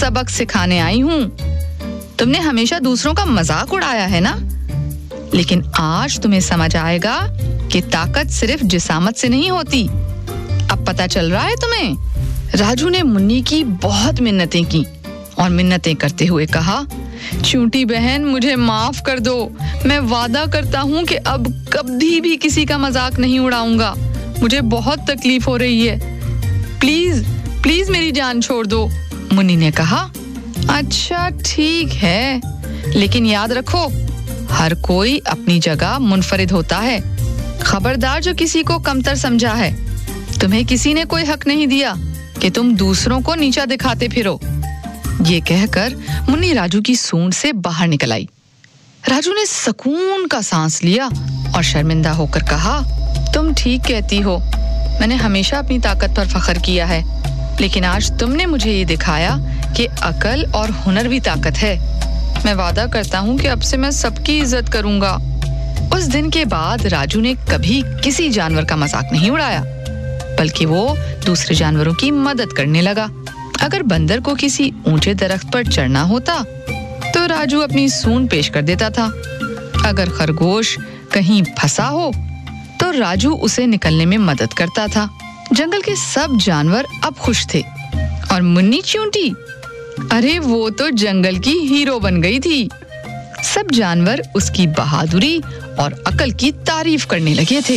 सबक सिखाने आई हूँ। तुमने हमेशा दूसरों का मजाक उड़ाया है ना, लेकिन आज तुम्हें समझ आएगा कि ताकत सिर्फ जिसामत से नहीं होती। अब पता चल रहा है तुम्हें? राजू ने मुन्नी की बहुत मिन्नतें की और मिन्नतें करते हुए कहा, चूंटी बहन मुझे माफ कर दो। मैं वादा करता हूँ कि अब कभी भी किसी का मजाक नहीं उड़ाऊंगा। मुझे बहुत तकलीफ हो रही है। प्लीज प्लीज मेरी जान छोड़ दो। मुन्नी ने कहा, अच्छा ठीक है, लेकिन याद रखो हर कोई अपनी जगह मुनफरिद होता है। खबरदार जो किसी को कमतर समझा है। तुम्हें किसी ने कोई हक नहीं दिया कि तुम दूसरों को नीचा दिखाते फिरो। ये कहकर मुन्नी राजू की सूंड से बाहर निकल आई। राजू ने सुकून का सांस लिया और शर्मिंदा होकर कहा, तुम ठीक कहती हो। मैंने हमेशा अपनी ताकत पर फख्र किया है, लेकिन आज तुमने मुझे ये दिखाया कि अकल और हुनर भी ताकत है। मैं वादा करता हूँ कि अब से मैं सबकी इज्जत करूंगा। उस दिन के बाद राजू ने कभी किसी जानवर का मजाक नहीं उड़ाया, बल्कि वो दूसरे जानवरों की मदद करने लगा। अगर बंदर को किसी ऊंचे दरख्त पर चढ़ना होता तो राजू अपनी सूंड पेश कर देता था। अगर खरगोश कहीं फंसा हो तो राजू उसे निकलने में मदद करता था। जंगल के सब जानवर अब खुश थे और मुन्नी चूंटी, अरे वो तो जंगल की हीरो बन गई थी। सब जानवर उसकी बहादुरी और अकल की तारीफ करने लगे थे।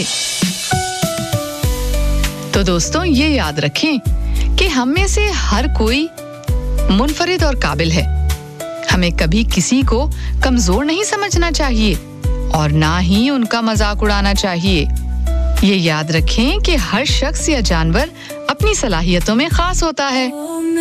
तो दोस्तों, ये याद रखें कि हम में से हर कोई मुनफरिद और काबिल है। हमें कभी किसी को कमजोर नहीं समझना चाहिए और ना ही उनका मजाक उड़ाना चाहिए। ये याद रखें कि हर शख्स या जानवर अपनी सलाहियतों में खास होता है।